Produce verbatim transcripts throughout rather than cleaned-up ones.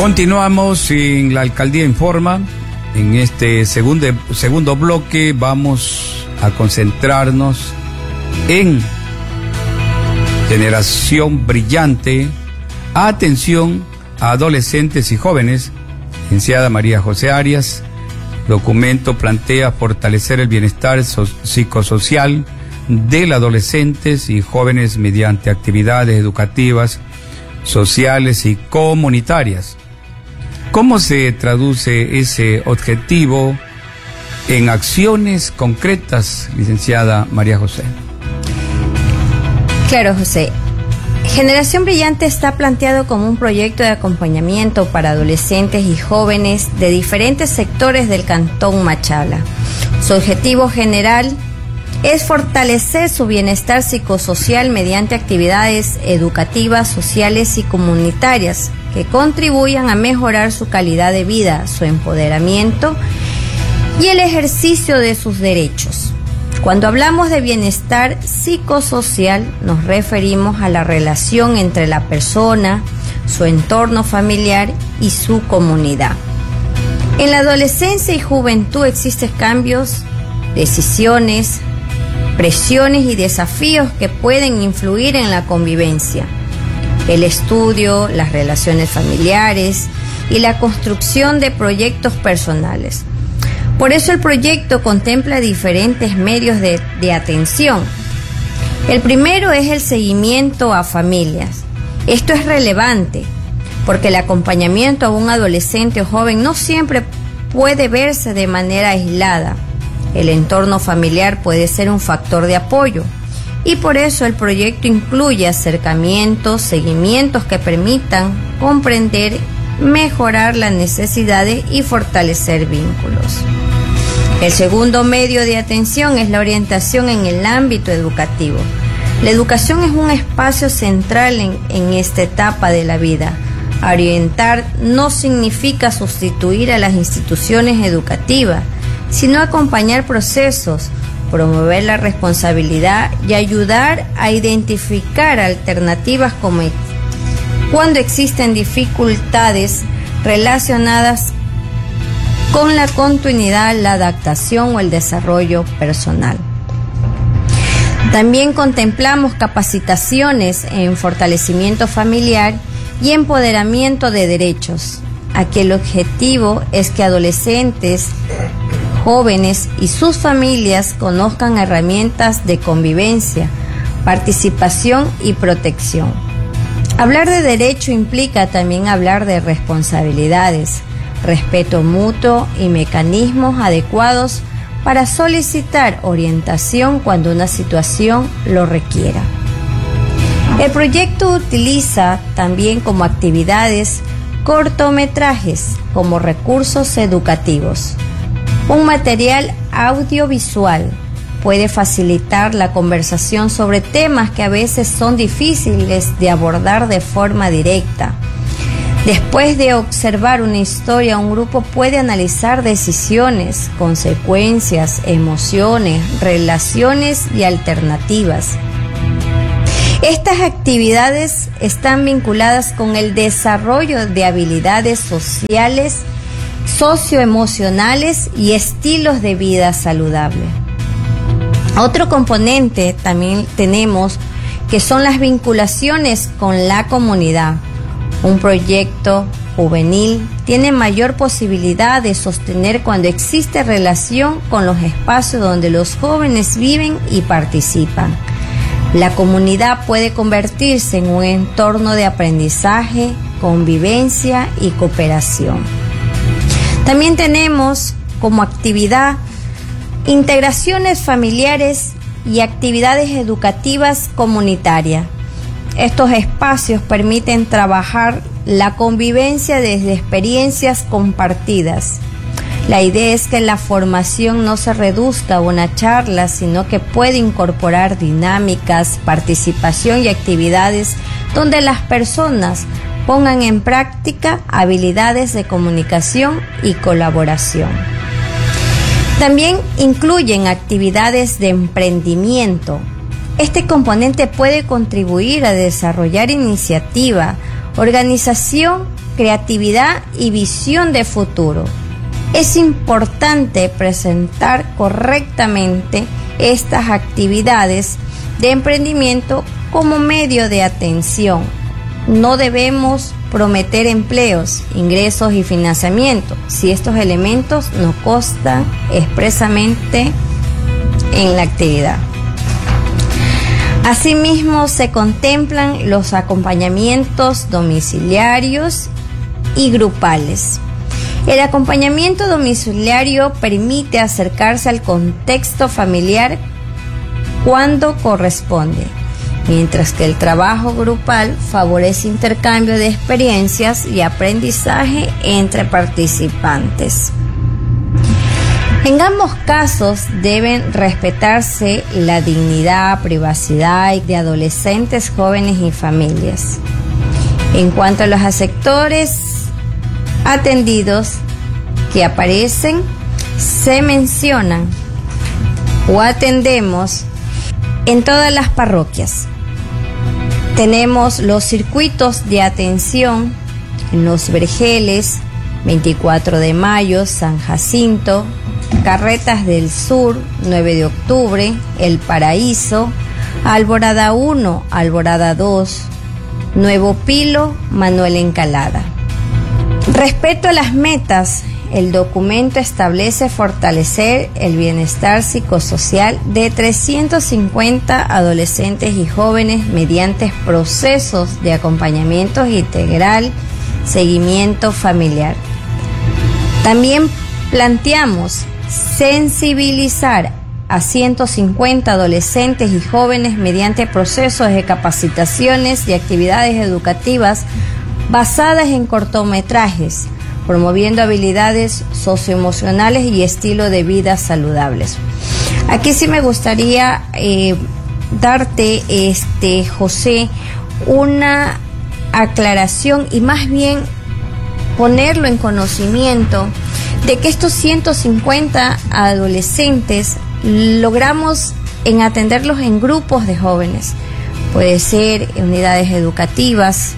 Continuamos en la Alcaldía Informa. En este segundo, segundo bloque vamos a concentrarnos en Generación Brillante, atención a adolescentes y jóvenes. Licenciada María José Arias, documento plantea fortalecer el bienestar so- psicosocial de adolescentes y jóvenes mediante actividades educativas, sociales y comunitarias. ¿Cómo se traduce ese objetivo en acciones concretas, licenciada María José? Claro, José. Generación Brillante está planteado como un proyecto de acompañamiento para adolescentes y jóvenes de diferentes sectores del Cantón Machala. Su objetivo general es fortalecer su bienestar psicosocial mediante actividades educativas, sociales y comunitarias que contribuyan a mejorar su calidad de vida, su empoderamiento y el ejercicio de sus derechos. Cuando hablamos de bienestar psicosocial, nos referimos a la relación entre la persona, su entorno familiar y su comunidad. En la adolescencia y juventud existen cambios, decisiones, presiones y desafíos que pueden influir en la convivencia, el estudio, las relaciones familiares y la construcción de proyectos personales. Por eso el proyecto contempla diferentes medios de, de atención. El primero es el seguimiento a familias. Esto es relevante porque el acompañamiento a un adolescente o joven no siempre puede verse de manera aislada. El entorno familiar puede ser un factor de apoyo y por eso el proyecto incluye acercamientos, seguimientos que permitan comprender, mejorar las necesidades y fortalecer vínculos. El segundo medio de atención es la orientación en el ámbito educativo. La educación es un espacio central en, en esta etapa de la vida. Orientar no significa sustituir a las instituciones educativas, sino acompañar procesos, promover la responsabilidad y ayudar a identificar alternativas como cuando existen dificultades relacionadas con la continuidad, la adaptación o el desarrollo personal. También contemplamos capacitaciones en fortalecimiento familiar y empoderamiento de derechos. Aquí el objetivo es que adolescentes, jóvenes y sus familias conozcan herramientas de convivencia, participación y protección. Hablar de derecho implica también hablar de responsabilidades, respeto mutuo y mecanismos adecuados para solicitar orientación cuando una situación lo requiera. El proyecto utiliza también como actividades cortometrajes como recursos educativos. Un material audiovisual puede facilitar la conversación sobre temas que a veces son difíciles de abordar de forma directa. Después de observar una historia, un grupo puede analizar decisiones, consecuencias, emociones, relaciones y alternativas. Estas actividades están vinculadas con el desarrollo de habilidades sociales, socioemocionales y estilos de vida saludable. Otro componente también tenemos que son las vinculaciones con la comunidad. Un proyecto juvenil tiene mayor posibilidad de sostener cuando existe relación con los espacios donde los jóvenes viven y participan. La comunidad puede convertirse en un entorno de aprendizaje, convivencia y cooperación. También tenemos como actividad integraciones familiares y actividades educativas comunitarias. Estos espacios permiten trabajar la convivencia desde experiencias compartidas. La idea es que la formación no se reduzca a una charla, sino que puede incorporar dinámicas, participación y actividades donde las personas pongan en práctica habilidades de comunicación y colaboración. También incluyen actividades de emprendimiento. Este componente puede contribuir a desarrollar iniciativa, organización creatividad y visión de futuro. Es importante presentar correctamente estas actividades de emprendimiento como medio de atención. No debemos prometer empleos, ingresos y financiamiento si estos elementos no constan expresamente en la actividad. Asimismo, se contemplan los acompañamientos domiciliarios y grupales. El acompañamiento domiciliario permite acercarse al contexto familiar cuando corresponde, mientras que el trabajo grupal favorece intercambio de experiencias y aprendizaje entre participantes. En ambos casos deben respetarse la dignidad, privacidad de adolescentes, jóvenes y familias. En cuanto a los sectores atendidos que aparecen, se mencionan o atendemos en todas las parroquias. Tenemos los circuitos de atención en Los Vergeles, veinticuatro de mayo, San Jacinto, Carretas del Sur, nueve de octubre, El Paraíso, Alborada uno, Alborada dos, Nuevo Pilo, Manuel Encalada. Respecto a las metas, el documento establece fortalecer el bienestar psicosocial de trescientos cincuenta adolescentes y jóvenes mediante procesos de acompañamiento integral, seguimiento familiar. También planteamos sensibilizar a ciento cincuenta adolescentes y jóvenes mediante procesos de capacitaciones y actividades educativas basadas en cortometrajes, promoviendo habilidades socioemocionales y estilo de vida saludables. Aquí sí me gustaría eh, darte, este, José, una aclaración y más bien ponerlo en conocimiento de que estos ciento cincuenta adolescentes logramos en atenderlos en grupos de jóvenes. Puede ser en unidades educativas,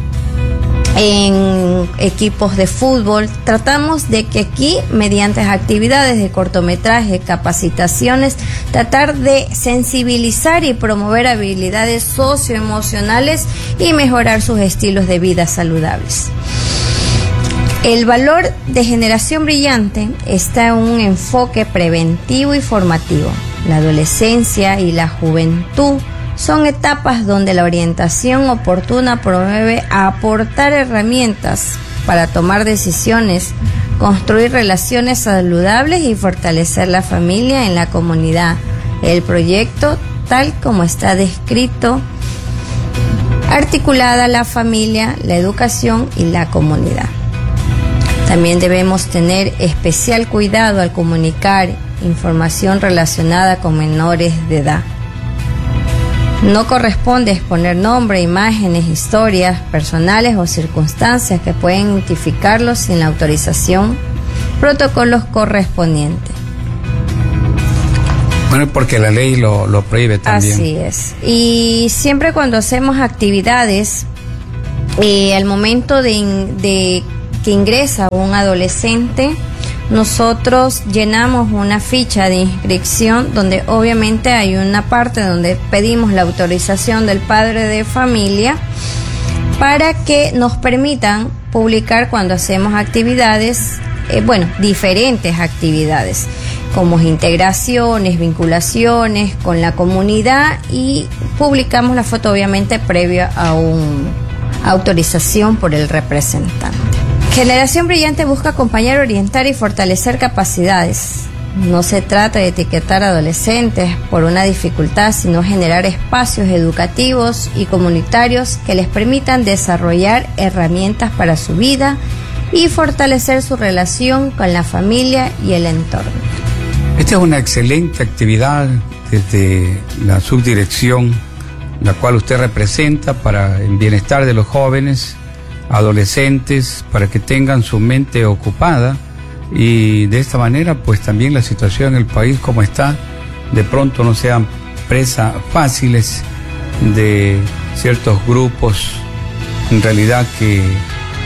en equipos de fútbol. Tratamos de que aquí, mediante actividades de cortometraje, capacitaciones, tratar de sensibilizar y promover habilidades socioemocionales y mejorar sus estilos de vida saludables. El valor de Generación Brillante está en un enfoque preventivo y formativo. La adolescencia y la juventud son etapas donde la orientación oportuna promueve aportar herramientas para tomar decisiones, construir relaciones saludables y fortalecer la familia en la comunidad. El proyecto, tal como está descrito, articulada la familia, la educación y la comunidad. También debemos tener especial cuidado al comunicar información relacionada con menores de edad. No corresponde exponer nombre, imágenes, historias personales o circunstancias que pueden identificarlos sin la autorización, protocolos correspondientes. Bueno, porque la ley lo, lo prohíbe también. Así es. Y siempre cuando hacemos actividades, eh, al momento de, de que ingresa un adolescente, nosotros llenamos una ficha de inscripción donde obviamente hay una parte donde pedimos la autorización del padre de familia para que nos permitan publicar cuando hacemos actividades, eh, bueno, diferentes actividades, como integraciones, vinculaciones con la comunidad, y publicamos la foto obviamente previa a una autorización por el representante. Generación Brillante busca acompañar, orientar y fortalecer capacidades. No se trata de etiquetar a adolescentes por una dificultad, sino generar espacios educativos y comunitarios que les permitan desarrollar herramientas para su vida y fortalecer su relación con la familia y el entorno. Esta es una excelente actividad desde la subdirección, la cual usted representa para el bienestar de los jóvenes, adolescentes, para que tengan su mente ocupada, y de esta manera pues también la situación en el país como está, de pronto no sean presas fáciles de ciertos grupos en realidad que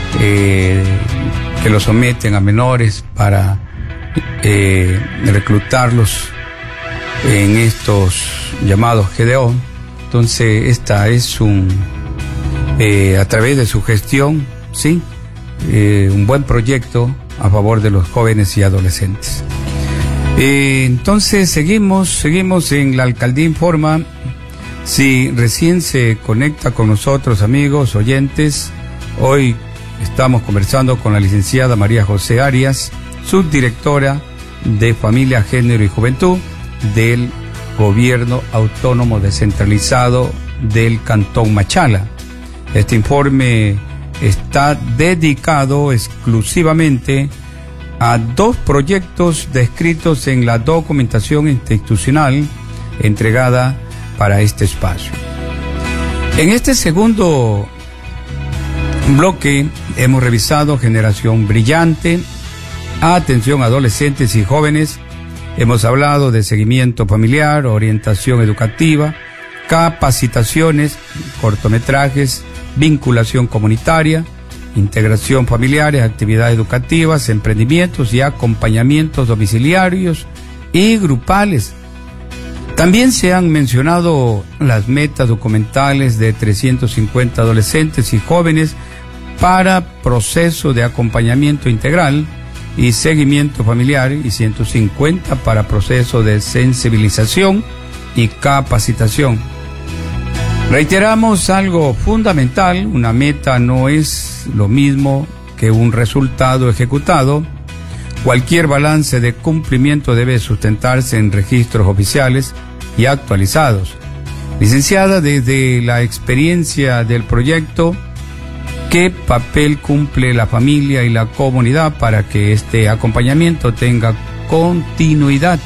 eh, que los someten a menores para eh, reclutarlos en estos llamados G D O. Entonces, esta es un, eh, a través de su gestión, sí, eh, un buen proyecto a favor de los jóvenes y adolescentes. Eh, entonces, seguimos, seguimos en la Alcaldía Informa. Si recién se conecta con nosotros, amigos, oyentes, hoy estamos conversando con la licenciada María José Arias, subdirectora de Familia, Género y Juventud del Gobierno Autónomo Descentralizado del Cantón Machala. Este informe está dedicado exclusivamente a dos proyectos descritos en la documentación institucional entregada para este espacio. En este segundo bloque hemos revisado Generación Brillante, atención a adolescentes y jóvenes. Hemos hablado de seguimiento familiar, orientación educativa, capacitaciones, cortometrajes, vinculación comunitaria, integración familiares, actividades educativas, emprendimientos y acompañamientos domiciliarios y grupales. También se han mencionado las metas documentales de trescientos cincuenta adolescentes y jóvenes para proceso de acompañamiento integral y seguimiento familiar y ciento cincuenta para proceso de sensibilización y capacitación. Reiteramos algo fundamental: una meta no es lo mismo que un resultado ejecutado. Cualquier balance de cumplimiento debe sustentarse en registros oficiales y actualizados. Licenciada, desde la experiencia del proyecto, ¿qué papel cumple la familia y la comunidad para que este acompañamiento tenga continuidad?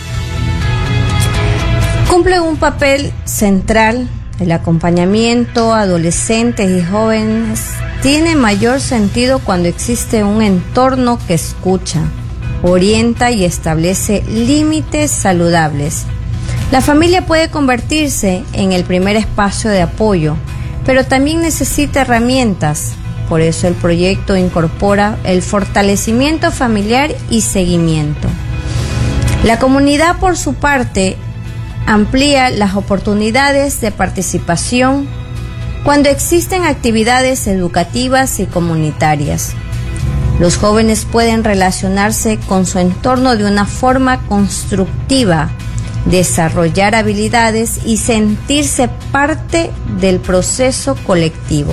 Cumple un papel central. El acompañamiento a adolescentes y jóvenes tiene mayor sentido cuando existe un entorno que escucha, orienta y establece límites saludables. La familia puede convertirse en el primer espacio de apoyo, pero también necesita herramientas. Por eso el proyecto incorpora el fortalecimiento familiar y seguimiento. La comunidad, por su parte, amplía las oportunidades de participación cuando existen actividades educativas y comunitarias. Los jóvenes pueden relacionarse con su entorno de una forma constructiva, desarrollar habilidades y sentirse parte del proceso colectivo.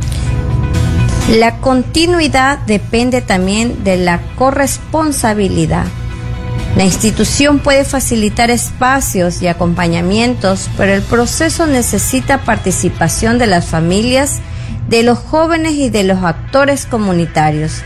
La continuidad depende también de la corresponsabilidad. La institución puede facilitar espacios y acompañamientos, pero el proceso necesita participación de las familias, de los jóvenes y de los actores comunitarios.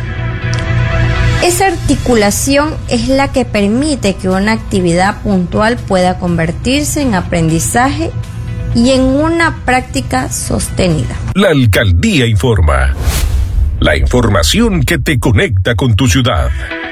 Esa articulación es la que permite que una actividad puntual pueda convertirse en aprendizaje y en una práctica sostenida. La Alcaldía Informa. La información que te conecta con tu ciudad.